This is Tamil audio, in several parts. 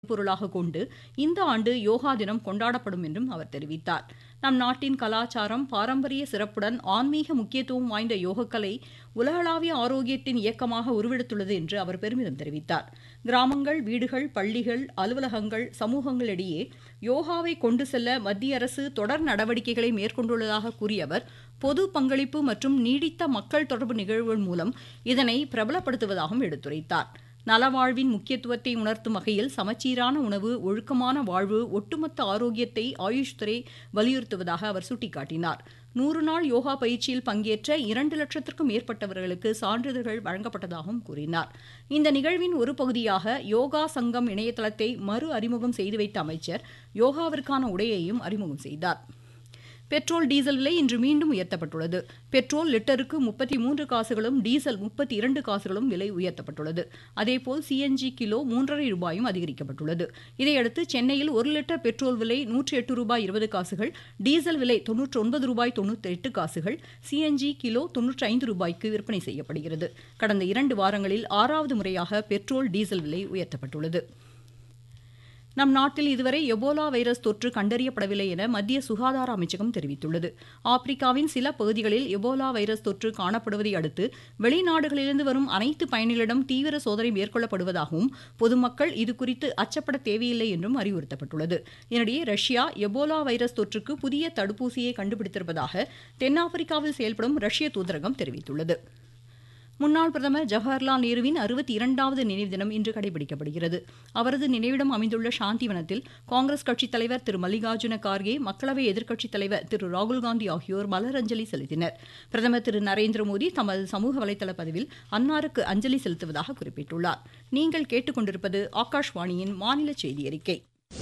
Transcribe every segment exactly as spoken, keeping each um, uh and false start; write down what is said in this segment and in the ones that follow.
பொருளாக கொண்டு இந்த ஆண்டு யோகா தினம் கொண்டாடப்படும் என்றும் அவர் தெரிவித்தார். நம் நாட்டின் கலாச்சாரம், பாரம்பரிய சிறப்புடன் ஆன்மீக முக்கியத்துவம் வாய்ந்த யோகக்கலை உலகளாவிய ஆரோக்கியத்தின் இயக்கமாக உருவெடுத்துள்ளது என்று அவர் பெருமிதம் தெரிவித்தார். கிராமங்கள், வீடுகள், பள்ளிகள், அலுவலகங்கள், சமூகங்களிடையே யோகாவை கொண்டு செல்ல மத்திய அரசு தொடர் நடவடிக்கைகளை மேற்கொண்டுள்ளதாக கூறிய அவர், பொது பங்களிப்பு மற்றும் நீடித்த மக்கள் தொடர்பு நிகழ்வுகள் மூலம் இதனை பிரபலப்படுத்துவதாகவும் எடுத்துரைத்தார். நலவாழ்வின் முக்கியத்துவத்தை உணர்த்தும் வகையில் சமச்சீரான உணவு, ஒழுக்கமான வாழ்வு, ஒட்டுமொத்த ஆரோக்கியத்தை ஆயுஷ் துறை வலியுறுத்துவதாக அவர் சுட்டிக்காட்டினார். நூறு நாள் யோகா பயிற்சியில் பங்கேற்ற இரண்டு லட்சத்திற்கும் மேற்பட்டவர்களுக்கு சான்றிதழ்கள் வழங்கப்பட்டதாகவும் கூறினார். இந்த நிகழ்வின் ஒரு பகுதியாக யோகா சங்கம் இணையதளத்தை மறு அறிமுகம் செய்து வைத்த அமைச்சர் யோகாவிற்கான உடையையும் அறிமுகம் செய்தார். பெட்ரோல், டீசல் விலை இன்று மீண்டும் உயர்த்தப்பட்டுள்ளது. பெட்ரோல் லிட்டருக்கு முப்பத்தி மூன்று காசுகளும், டீசல் முப்பத்தி இரண்டு காசுகளும் விலை உயர்த்தப்பட்டுள்ளது. அதேபோல் சிஎன்ஜி கிலோ மூன்றரை ரூபாயும் அதிகரிக்கப்பட்டுள்ளது. இதையடுத்து சென்னையில் ஒரு லிட்டர் பெட்ரோல் விலை நூற்றி எட்டு ரூபாய் இருபது காசுகள், டீசல் விலை தொன்னூற்றி ஒன்பது ரூபாய் தொன்னூற்றி எட்டு காசுகள், சிஎன்ஜி கிலோ தொன்னூற்றி ஐந்து ரூபாய்க்கு விற்பனை செய்யப்படுகிறது. கடந்த இரண்டு வாரங்களில் ஆறாவது முறையாக பெட்ரோல், டீசல் விலை உயர்த்தப்பட்டுள்ளது. நம் நாட்டில் இதுவரை எபோலா வைரஸ் தொற்று கண்டறியப்படவில்லை என மத்திய சுகாதார அமைச்சகம் தெரிவித்துள்ளது. ஆப்பிரிக்காவின் சில பகுதிகளில் எபோலா வைரஸ் தொற்று காணப்படுவதை அடுத்து வெளிநாடுகளிலிருந்து வரும் அனைத்து பயணிகளிடம் தீவிர சோதனை மேற்கொள்ளப்படுவதாகவும் பொதுமக்கள் இதுகுறித்து அச்சப்பட தேவையில்லை என்றும் அறிவுறுத்தப்பட்டுள்ளது. இதனிடையே ரஷ்யா எபோலா வைரஸ் தொற்றுக்கு புதிய தடுப்பூசியை கண்டுபிடித்திருப்பதாக தென்னாப்பிரிக்காவில் செயல்படும் ரஷ்ய தூதரகம் தெரிவித்துள்ளது. முன்னாள் பிரதமர் ஜவஹர்லால் நேருவின் அறுபத்தி இரண்டாவது நினைவு தினம் இன்று கடைபிடிக்கப்படுகிறது. அவரது நினைவிடம் அமைந்துள்ள சாந்திவனத்தில் காங்கிரஸ் கட்சித் தலைவர் திரு மல்லிகார்ஜுன கார்கே, மக்களவை எதிர்க்கட்சித் தலைவர் திரு ராகுல்காந்தி ஆகியோர் மலரஞ்சலி செலுத்தினர். பிரதமர் திரு நரேந்திர மோடி தமது சமூக வலைதள பதிவில் அன்னாருக்கு அஞ்சலி செலுத்துவதாக குறிப்பிட்டுள்ளார். நீங்கள் கேட்டுக்கொண்டிருப்பது ஆகாஷ்வாணியின் மாநில செய்தி அறிக்கை.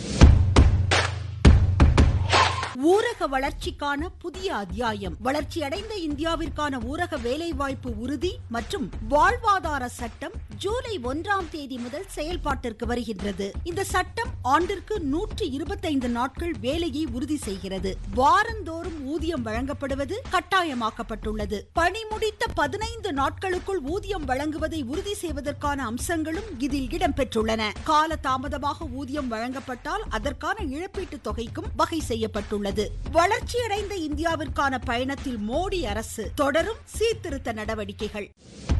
ஊரக வளர்ச்சிக்கான புதிய அத்தியாயம். வளர்ச்சியடைந்த இந்தியாவிற்கான ஊரக வேலைவாய்ப்பு உறுதி மற்றும் வாழ்வாதார சட்டம் ஜூலை ஒன்றாம் தேதி முதல் செயல்பாட்டிற்கு வருகின்றது. இந்த சட்டம் ஆண்டிற்கு நூற்றி இருபத்தைந்து நாட்கள் வேலையை உறுதி செய்கிறது. வாரந்தோறும் ஊதியம் வழங்கப்படுவது கட்டாயமாக்கப்பட்டுள்ளது. பணி முடித்த பதினைந்து நாட்களுக்குள் ஊதியம் வழங்குவதை உறுதி செய்வதற்கான அம்சங்களும் இதில் இடம்பெற்றுள்ளன. கால தாமதமாக ஊதியம் வழங்கப்பட்டால் அதற்கான இழப்பீட்டு தொகைக்கும் வகை செய்யப்பட்டுள்ளது. வளர்ச்சியடைந்த இந்தியாவிற்கான பயணத்தில் மோடி அரசு தொடரும் சீர்திருத்த நடவடிக்கைகள்.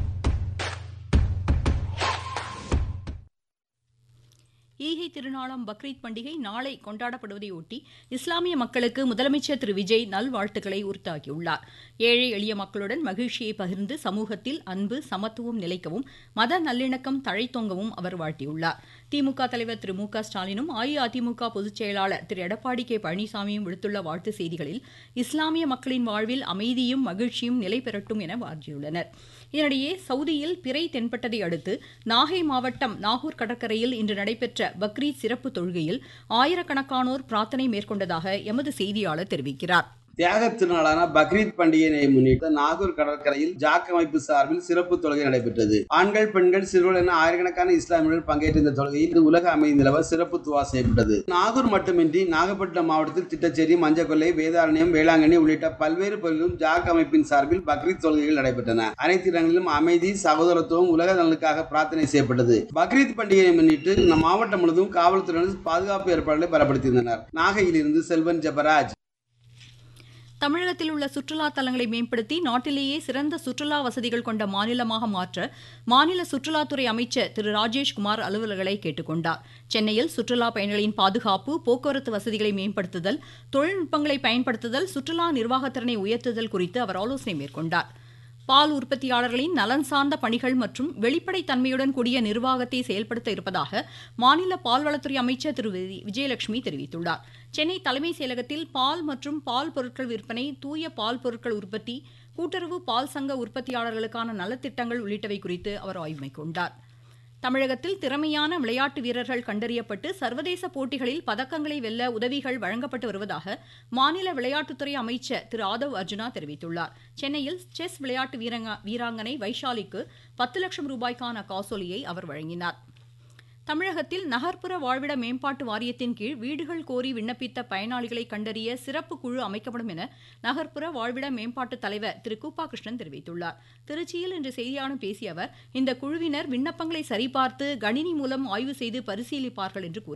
ஈகை திருநாளாம் பக்ரீத் பண்டிகை நாளை கொண்டாடப்படுவதையொட்டி இஸ்லாமிய மக்களுக்கு முதலமைச்சர் திரு விஜய் நல்வாழ்த்துக்களை உரித்தாக்கியுள்ளார். ஏழை எளிய மக்களுடன் மகிழ்ச்சியை பகிர்ந்து சமூகத்தில் அன்பு, சமத்துவம் நிலைக்கவும் மத நல்லிணக்கம் தழைத்தோங்கவும் அவர் வாழ்த்தியுள்ளார். திமுக தலைவர் திரு மு க ஸ்டாலினும் அஇஅதிமுக பொதுச் செயலாளர் திரு எடப்பாடி கே பழனிசாமியும் விடுத்துள்ள வாழ்த்து செய்திகளில் இஸ்லாமிய மக்களின் வாழ்வில் அமைதியும் மகிழ்ச்சியும் நிலை பெறட்டும் என வாழ்த்தியுள்ளனர். இதனிடையே சவுதியில் பிறை தென்பட்டதை அடுத்து நாகை மாவட்டம் நாகூர் கடற்கரையில் இன்று நடைபெற்ற பக்ரீத் சிறப்பு தொழுகையில் ஆயிரக்கணக்கானோர் பிரார்த்தனை மேற்கொண்டதாக எமது செய்தியாளர் தெரிவிக்கிறார். தியாக திருநாளான பக்ரீத் பண்டிகையை முன்னிட்டு நாகூர் கடற்கரையில் ஜாக் அமைப்பு சார்பில் சிறப்பு தொழுகை நடைபெற்றது. ஆண்கள், பெண்கள், சிறுவர்கள் என ஆயிரக்கணக்கான இஸ்லாமியர்கள் பங்கேற்ற இந்த தொழுகையில் உலக அமைதி நிலவ சிறப்பு துவா செய்யப்பட்டது. நாகூர் மட்டுமின்றி நாகப்பட்டினம் மாவட்டத்தில் திட்டச்சேரி, மஞ்சக்கொல்லை, வேதாரண்யம், வேளாங்கண்ணி உள்ளிட்ட பல்வேறு பகுதிகளிலும் ஜாக் அமைப்பின் சார்பில் பக்ரீத் தொழுகைகள் நடைபெற்றன. அனைத்து இடங்களிலும் அமைதி, சகோதரத்துவம், உலக நலனுக்காக பிரார்த்தனை செய்யப்பட்டது. பக்ரீத் பண்டிகையை முன்னிட்டு மாவட்டம் முழுவதும் காவல்துறையினர் பாதுகாப்பு ஏற்பாடுகளை பலப்படுத்தியிருந்தனர். நாகையிலிருந்து செல்வன் ஜெபராஜ். தமிழகத்தில் உள்ள சுற்றுலா தலங்களை மேம்படுத்தி நாட்டிலேயே சிறந்த சுற்றுலா வசதிகள் கொண்ட மாநிலமாக மாற்ற மாநில சுற்றுலாத்துறை அமைச்சர் திரு ராஜேஷ்குமார் அலுவலர்களை கேட்டுக்கொண்டார். சென்னையில் சுற்றுலா பயணிகளின் பாதுகாப்பு, போக்குவரத்து வசதிகளை மேம்படுத்துதல், தொழில்நுட்பங்களை பயன்படுத்துதல், சுற்றுலா நிர்வாகத்திறனை உயர்த்துதல் குறித்து அவர் ஆலோசனை மேற்கொண்டார். பால் உற்பத்தியாளர்களின் நலன் சார்ந்த பணிகள் மற்றும் வெளிப்படைத் தன்மையுடன் கூடிய நிர்வாகத்தை செயல்படுத்த இருப்பதாக மாநில பால்வளத்துறை அமைச்சர் திரு விஜயலட்சுமி தெரிவித்துள்ளார். சென்னை தலைமைச் செயலகத்தில் பால் மற்றும் பால் பொருட்கள் விற்பனை, தூய பால் பொருட்கள் உற்பத்தி, கூட்டுறவு பால் சங்க உற்பத்தியாளர்களுக்கான நலத்திட்டங்கள் உள்ளிட்டவை குறித்து அவர் ஆய்வு மேற்கொண்டார். தமிழகத்தில் திறமையான விளையாட்டு வீரர்கள் கண்டறியப்பட்டு சர்வதேச போட்டிகளில் பதக்கங்களை வெல்ல உதவிகள் வழங்கப்பட்டு வருவதாக மாநில விளையாட்டுத்துறை அமைச்சர் திரு ஆதவ் அர்ஜுனா தெரிவித்துள்ளார். சென்னையில் செஸ் விளையாட்டு வீராங்கனை வைஷாலிக்கு பத்து லட்சம் ரூபாய்க்கான காசோலியை அவர் வழங்கினார். தமிழகத்தில் நகர்ப்புற வாழ்விட மேம்பாட்டு வாரியத்தின் கீழ் வீடுகள் கோரி விண்ணப்பித்த பயனாளிகளை கண்டறிய சிறப்பு குழு அமைக்கப்படும் என நகர்ப்புற வாழ்விட மேம்பாட்டு தலைவர் திரு கூப்பா கிருஷ்ணன் தெரிவித்துள்ளார். திருச்சியில் இன்று செய்தியாளர்களிடம் பேசிய அவர், இந்த குழுவினர் விண்ணப்பங்களை சரிபார்த்து கணினி மூலம் ஆய்வு செய்து பரிசீலிப்பார்கள் என்று கூறினார்.